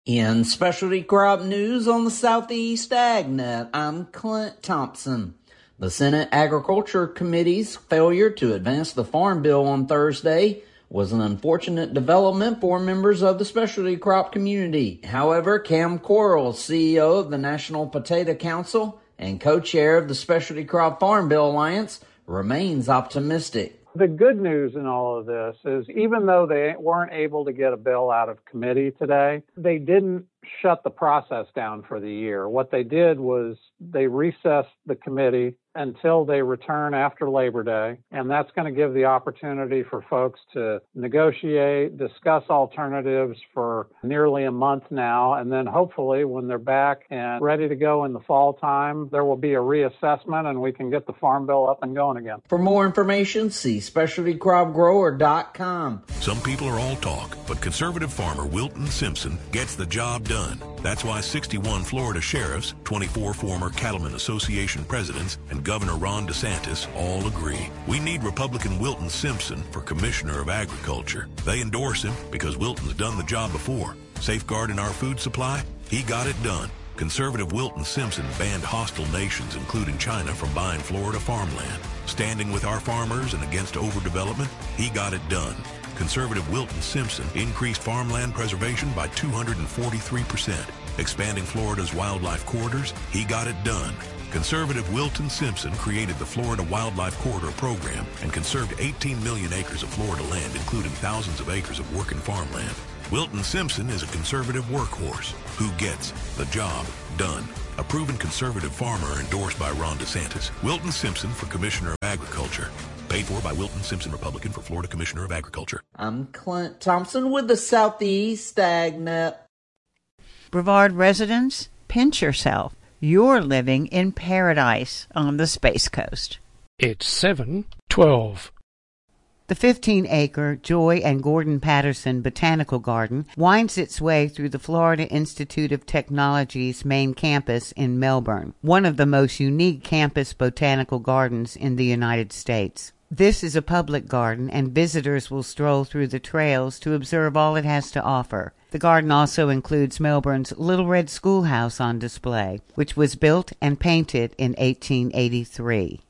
In specialty crop news on the Southeast AgNet, I'm Clint Thompson. The Senate Agriculture Committee's failure to advance the Farm Bill on Thursday was an unfortunate development for members of the specialty crop community. However, Cam Quarles, CEO of the National Potato Council and co-chair of the Specialty Crop Farm Bill Alliance, remains optimistic. The good news in all of this is even though they weren't able to get a bill out of committee today, they didn't shut the process down for the year. What they did was they recessed the committee until they return after Labor Day, and that's going to give the opportunity for folks to negotiate, discuss alternatives for nearly a month now, and then hopefully when they're back and ready to go in the fall time, there will be a reassessment and we can get the Farm Bill up and going again. For more information, see specialtycropgrower.com. Some people are all talk, but conservative farmer Wilton Simpson gets the job done. That's why 61 Florida sheriffs, 24 former Cattlemen Association presidents, and Governor Ron DeSantis all agree. We need Republican Wilton Simpson for Commissioner of Agriculture. They endorse him because Wilton's done the job before. Safeguarding our food supply? He got it done. Conservative Wilton Simpson banned hostile nations, including China, from buying Florida farmland. Standing with our farmers and against overdevelopment? He got it done. Conservative Wilton Simpson increased farmland preservation by 243%. Expanding Florida's wildlife corridors? He got it done. Conservative Wilton Simpson created the Florida Wildlife Corridor Program and conserved 18 million acres of Florida land, including thousands of acres of working farmland. Wilton Simpson is a conservative workhorse who gets the job done. A proven conservative farmer endorsed by Ron DeSantis. Wilton Simpson for Commissioner of Agriculture. Paid for by Wilton Simpson, Republican, for Florida Commissioner of Agriculture. I'm Clint Thompson with the Southeast AgNet. Brevard residents, pinch yourself. You're living in paradise on the Space Coast. It's 7:12. The 15-acre Joy and Gordon Patterson Botanical Garden winds its way through the Florida Institute of Technology's main campus in Melbourne, one of the most unique campus botanical gardens in the United States. This is a public garden, and visitors will stroll through the trails to observe all it has to offer. The garden also includes Melbourne's Little Red Schoolhouse on display, which was built and painted in 1883.